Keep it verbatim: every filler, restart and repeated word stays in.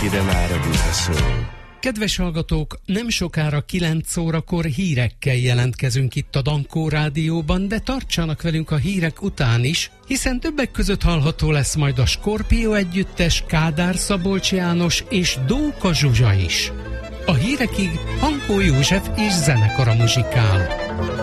mindenkire már a buta szó. Kedves hallgatók, nem sokára kilenc órakor hírekkel jelentkezünk itt a Dankó Rádióban, de tartsanak velünk a hírek után is, hiszen többek között hallható lesz majd a Skorpió együttes, Kádár Szabolcs János és Dóka Zsuzsa is. A hírekig Hankó József és zenekara muzsikál.